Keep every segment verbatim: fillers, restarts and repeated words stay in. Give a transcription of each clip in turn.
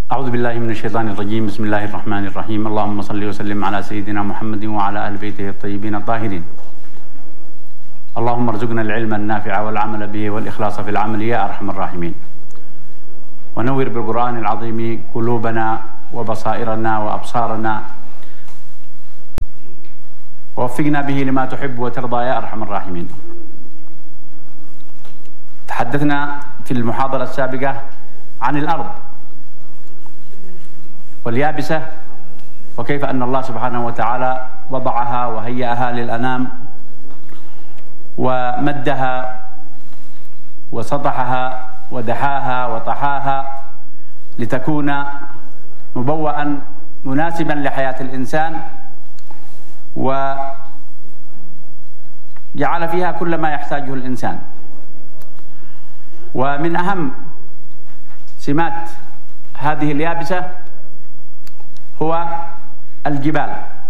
أعوذ بالله من الشيطان الرجيم. بسم الله الرحمن الرحيم. اللهم صل وسلم على سيدنا محمد وعلى أهل بيته الطيبين الطاهرين. اللهم ارزقنا العلم النافع والعمل به والإخلاص في العمل يا أرحم الراحمين. ونور بالقرآن العظيم قلوبنا وبصائرنا وأبصارنا، ووفقنا به لما تحب وترضى يا أرحم الراحمين. تحدثنا في المحاضرة السابقة عن الأرض واليابسة، وكيف أن الله سبحانه وتعالى وضعها وهيئها للأنام ومدها وسطحها ودحاها وطحاها لتكون مبوأً مناسباً لحياة الإنسان، وجعل فيها كل ما يحتاجه الإنسان. ومن أهم سمات هذه اليابسة هو الجبال،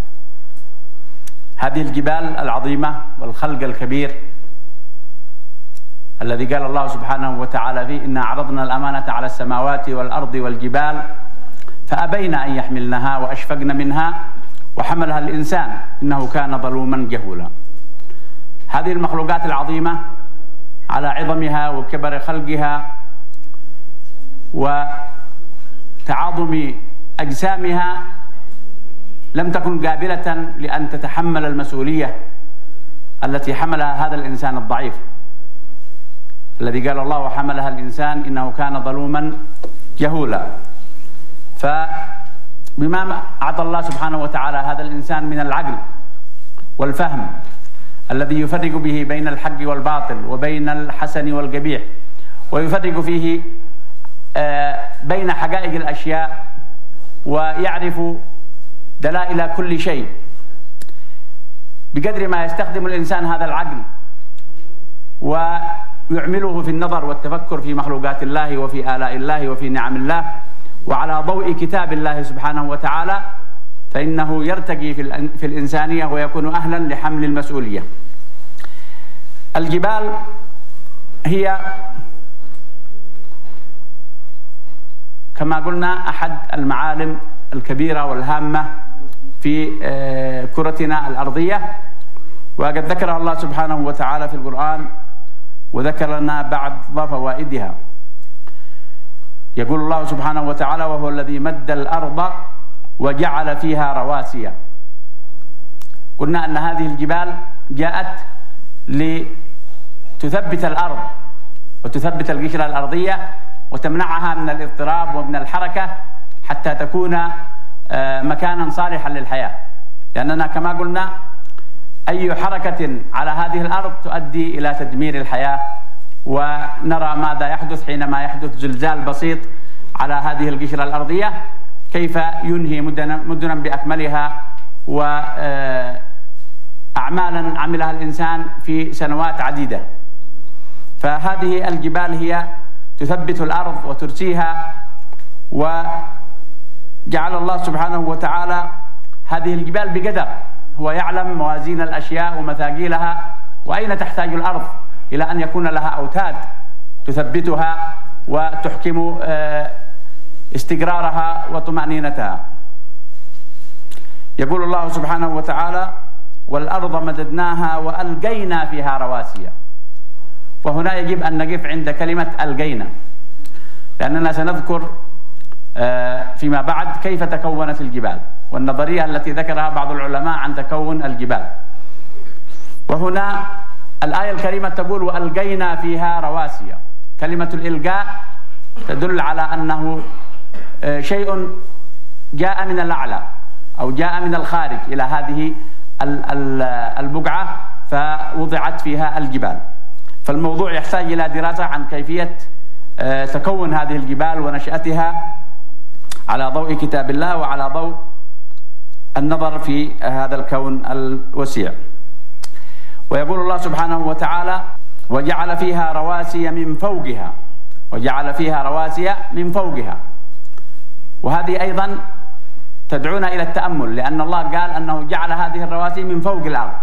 هذه الجبال العظيمة والخلق الكبير الذي قال الله سبحانه وتعالى فيه: إنا عرضنا الأمانة على السماوات والأرض والجبال فأبين أن يحملنها وأشفقن منها وحملها الإنسان إنه كان ظلوما جهولا. هذه المخلوقات العظيمة على عظمها وكبر خلقها وتعاظم أجسامها لم تكن قابلة لأن تتحمل المسؤولية التي حملها هذا الإنسان الضعيف الذي قال الله: وحملها الإنسان إنه كان ظلوما جهولا. فبما أعطى الله سبحانه وتعالى هذا الإنسان من العقل والفهم الذي يفرق به بين الحق والباطل وبين الحسن والقبيح، ويفرق فيه بين حقائق الأشياء، ويعرف دلائل كل شيء، بقدر ما يستخدم الإنسان هذا العقل ويعمله في النظر والتفكر في مخلوقات الله وفي آلاء الله وفي نعم الله وعلى ضوء كتاب الله سبحانه وتعالى، فإنه يرتقي في الإنسانية ويكون أهلا لحمل المسؤولية. الجبال هي كما قلنا أحد المعالم الكبيرة والهامة في كرتنا الأرضية، وقد ذكرها الله سبحانه وتعالى في القرآن وذكر لنا بعض فوائدها. يقول الله سبحانه وتعالى: وهو الذي مد الأرض وجعل فيها رواسي. قلنا أن هذه الجبال جاءت لتثبت الأرض وتثبت القشرة الأرضية وتمنعها من الاضطراب ومن الحركة حتى تكون مكانا صالحا للحياة، لأننا كما قلنا أي حركة على هذه الأرض تؤدي إلى تدمير الحياة، ونرى ماذا يحدث حينما يحدث زلزال بسيط على هذه القشرة الأرضية، كيف ينهي مدنا بأكملها وأعمالا عملها الإنسان في سنوات عديدة. فهذه الجبال هي تثبت الأرض وترسيها، وجعل الله سبحانه وتعالى هذه الجبال بقدر، هو يعلم موازين الأشياء ومثاقيلها وأين تحتاج الأرض إلى أن يكون لها أوتاد تثبتها وتحكم استقرارها وطمأنينتها. يقول الله سبحانه وتعالى: والأرض مددناها وألقينا فيها رواسي. وهنا يجب أن نقف عند كلمة ألقينا، لأننا سنذكر فيما بعد كيف تكونت الجبال والنظرية التي ذكرها بعض العلماء عن تكون الجبال. وهنا الآية الكريمة تقول: وألقينا فيها رواسي. كلمة الإلقاء تدل على أنه شيء جاء من الأعلى أو جاء من الخارج إلى هذه البقعة فوضعت فيها الجبال. فالموضوع يحتاج إلى دراسة عن كيفية تكون هذه الجبال ونشأتها على ضوء كتاب الله وعلى ضوء النظر في هذا الكون الوسيع. ويقول الله سبحانه وتعالى: وجعل فيها رواسي من فوقها. وجعل فيها رواسي من فوقها. وهذه أيضا تدعونا إلى التأمل، لأن الله قال أنه جعل هذه الرواسي من فوق الأرض،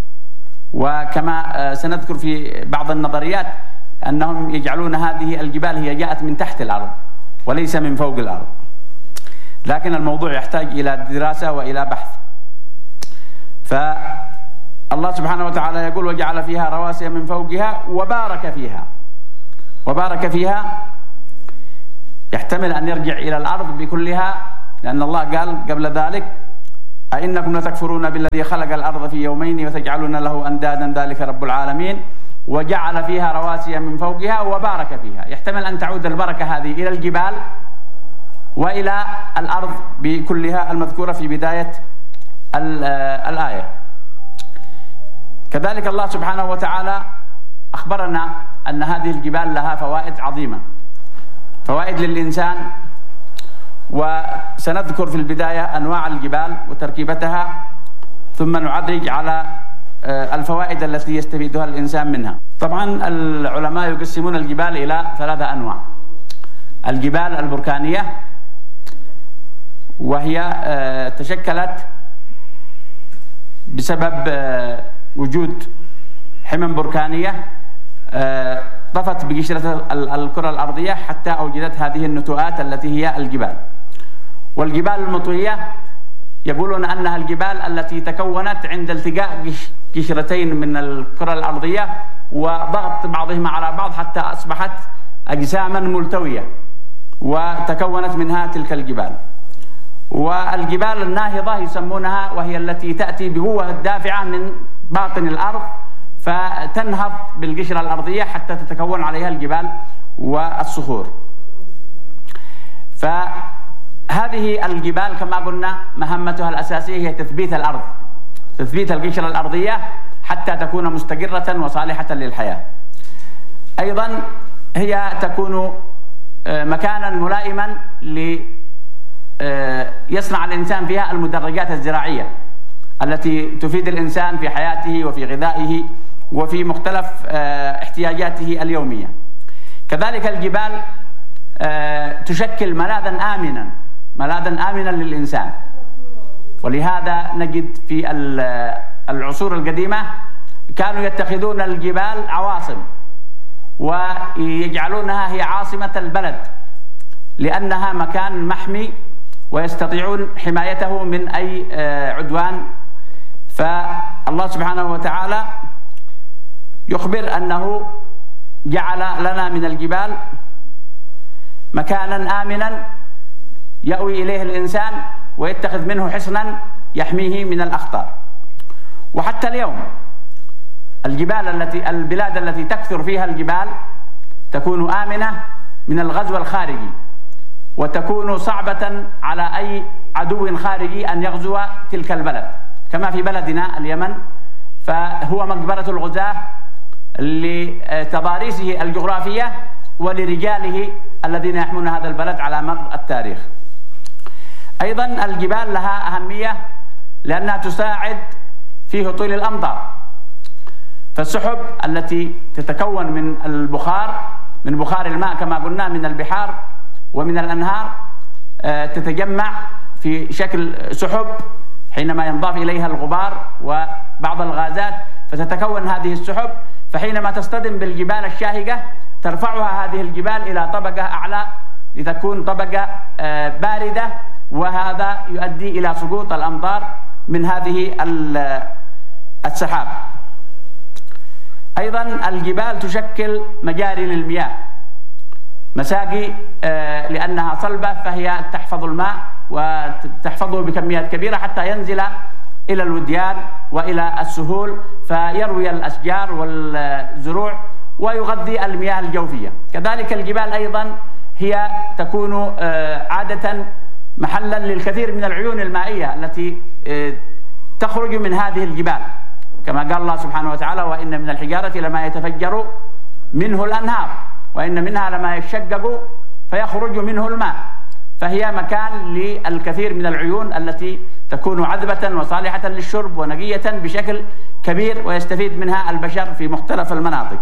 وكما سنذكر في بعض النظريات أنهم يجعلون هذه الجبال هي جاءت من تحت الأرض وليس من فوق الأرض. لكن الموضوع يحتاج إلى دراسة وإلى بحث. فالله سبحانه وتعالى يقول: وجعل فيها رواسي من فوقها وبارك فيها. وبارك فيها يحتمل أن يرجع إلى الأرض بكلها، لأن الله قال قبل ذلك: أئنكم لتكفرون بالذي خلق الأرض في يومين وتجعلون له أندادا ذلك رب العالمين. وجعل فيها رواسي من فوقها وبارك فيها، يحتمل أن تعود البركة هذه إلى الجبال وإلى الأرض بكلها المذكورة في بداية الآية. كذلك الله سبحانه وتعالى أخبرنا أن هذه الجبال لها فوائد عظيمة، فوائد للإنسان. وسنذكر في البداية أنواع الجبال وتركيبتها، ثم نعرج على الفوائد التي يستفيدها الإنسان منها. طبعا العلماء يقسمون الجبال إلى ثلاثة أنواع: الجبال البركانية، وهي تشكلت بسبب وجود حمم بركانية طفت بقشرة الكرة الأرضية حتى أوجدت هذه النتوءات التي هي الجبال. والجبال المطوية يقولون أنها الجبال التي تكونت عند التقاء قشرتين من الكرة الأرضية وضغط بعضهما على بعض حتى أصبحت أجساما ملتوية، وتكونت منها تلك الجبال. والجبال الناهضة يسمونها، وهي التي تأتي بقوة الدافعة من باطن الأرض فتنهض بالقشرة الأرضية حتى تتكون عليها الجبال والصخور. فهذه الجبال كما قلنا مهمتها الأساسية هي تثبيت الأرض، تثبيت القشرة الأرضية حتى تكون مستقرة وصالحة للحياة. أيضا هي تكون مكانا ملائما ليصنع الإنسان فيها المدرجات الزراعية التي تفيد الإنسان في حياته وفي غذائه وفي مختلف احتياجاته اليومية. كذلك الجبال تشكل ملاذا آمنا ملاذا آمنا للإنسان، ولهذا نجد في العصور القديمة كانوا يتخذون الجبال عواصم ويجعلونها هي عاصمة البلد، لأنها مكان محمي ويستطيعون حمايته من أي عدوان. فالله سبحانه وتعالى يخبر أنه جعل لنا من الجبال مكانا آمنا يأوي إليه الإنسان ويتخذ منه حصنا يحميه من الأخطار. وحتى اليوم الجبال التي البلاد التي تكثر فيها الجبال تكون آمنة من الغزو الخارجي، وتكون صعبة على أي عدو خارجي أن يغزو تلك البلد، كما في بلدنا اليمن، فهو مقبرة الغزاة لتضاريسه الجغرافية ولرجاله الذين يحمون هذا البلد على مر التاريخ. أيضا الجبال لها أهمية لأنها تساعد في هطول الأمطار، فالسحب التي تتكون من البخار من بخار الماء كما قلنا من البحار ومن الأنهار تتجمع في شكل سحب حينما ينضاف إليها الغبار وبعض الغازات فتتكون هذه السحب، فحينما تصطدم بالجبال الشاهقة ترفعها هذه الجبال إلى طبقة أعلى لتكون طبقة باردة، وهذا يؤدي إلى سقوط الأمطار من هذه السحاب. أيضا الجبال تشكل مجاري للمياه، مساقي لأنها صلبة فهي تحفظ الماء وتحفظه بكميات كبيرة حتى ينزل إلى الوديان وإلى السهول فيروي الأشجار والزروع ويغذي المياه الجوفية. كذلك الجبال أيضا هي تكون عادة محلا للكثير من العيون المائية التي تخرج من هذه الجبال، كما قال الله سبحانه وتعالى: وإن من الحجارة لما يتفجر منه الأنهار وإن منها لما يشقق فيخرج منه الماء. فهي مكان للكثير من العيون التي تكون عذبة وصالحة للشرب ونقية بشكل كبير ويستفيد منها البشر في مختلف المناطق.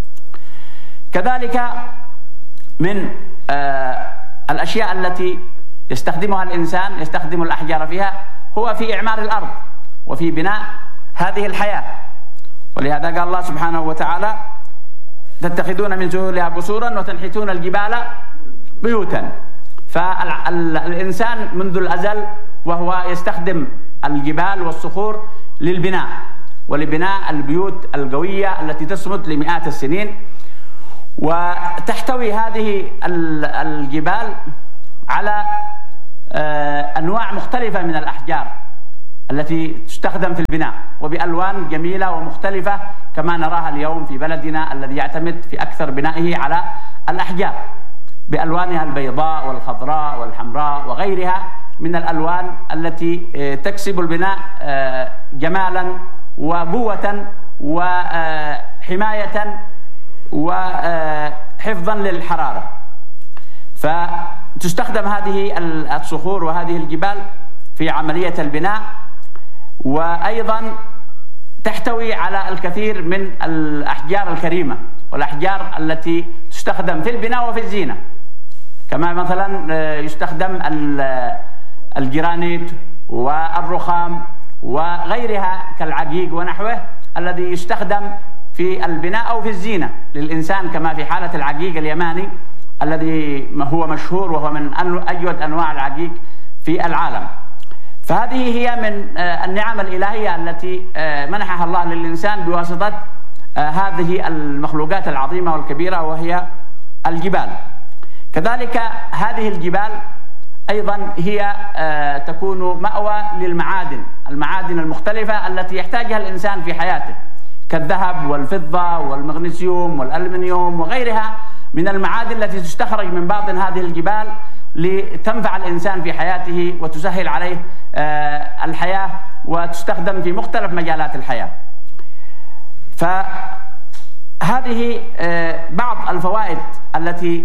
كذلك من الأشياء التي يستخدمها الإنسان يستخدم الأحجار فيها هو في إعمار الأرض وفي بناء هذه الحياة، ولهذا قال الله سبحانه وتعالى: تتخذون من سهولها قصورا وتنحتون الجبال بيوتا. فالإنسان منذ الأزل وهو يستخدم الجبال والصخور للبناء ولبناء البيوت القوية التي تصمد لمئات السنين. وتحتوي هذه الجبال على أنواع مختلفة من الأحجار التي تستخدم في البناء وبألوان جميلة ومختلفة كما نراها اليوم في بلدنا الذي يعتمد في أكثر بنائه على الأحجار بألوانها البيضاء والخضراء والحمراء وغيرها من الألوان التي تكسب البناء جمالا وقوة وحماية وحفظا للحرارة. فتستخدم هذه الصخور وهذه الجبال في عملية البناء، وأيضا تحتوي على الكثير من الأحجار الكريمة والأحجار التي تستخدم في البناء وفي الزينة، كما مثلا يستخدم الجرانيت والرخام وغيرها كالعقيق ونحوه الذي يستخدم في البناء أو في الزينة للإنسان، كما في حالة العقيق اليماني الذي هو مشهور وهو من أجود أنواع العقيق في العالم. فهذه هي من النعم الإلهية التي منحها الله للإنسان بواسطة هذه المخلوقات العظيمة والكبيرة وهي الجبال. كذلك هذه الجبال أيضا هي تكون مأوى للمعادن المعادن المختلفة التي يحتاجها الإنسان في حياته كالذهب والفضة والمغنيسيوم والألمنيوم وغيرها من المعادن التي تستخرج من باطن هذه الجبال لتنفع الإنسان في حياته وتسهل عليه الحياة وتستخدم في مختلف مجالات الحياة. فهذه بعض الفوائد التي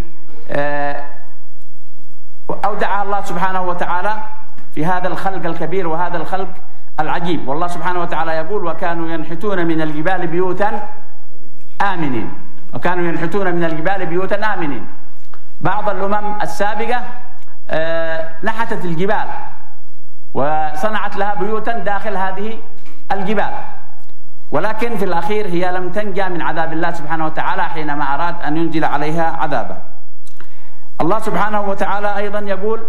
أودعها الله سبحانه وتعالى في هذا الخلق الكبير وهذا الخلق العجيب. والله سبحانه وتعالى يقول: وكانوا ينحتون من الجبال بيوتا آمنين. وكانوا ينحتون من الجبال بيوتا آمنين. بعض الأمم السابقة نحتت الجبال وصنعت لها بيوتا داخل هذه الجبال، ولكن في الأخير هي لم تنجى من عذاب الله سبحانه وتعالى حينما أراد أن ينزل عليها عذابه. الله سبحانه وتعالى أيضا يقول: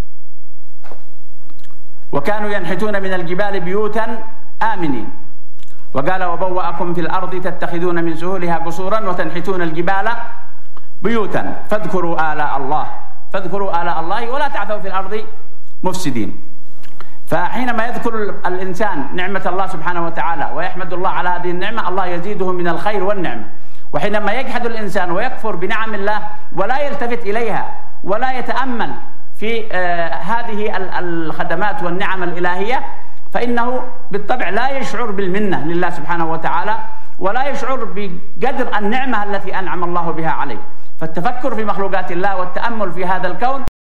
وكانوا ينحتون من الجبال بيوتا آمنين. وقال: وبوأكم في الأرض تتخذون من سهولها قصورا وتنحتون الجبال بيوتا فاذكروا آلاء الله فاذكروا آلاء الله ولا تعثوا في الأرض مفسدين. فحينما يذكر الإنسان نعمة الله سبحانه وتعالى ويحمد الله على هذه النعمة، الله يزيده من الخير والنعمة. وحينما يجحد الإنسان ويكفر بنعم الله ولا يلتفت إليها ولا يتأمل في آه هذه الخدمات والنعم الإلهية، فإنه بالطبع لا يشعر بالمنة لله سبحانه وتعالى ولا يشعر بقدر النعمة التي أنعم الله بها عليه. فالتفكر في مخلوقات الله والتأمل في هذا الكون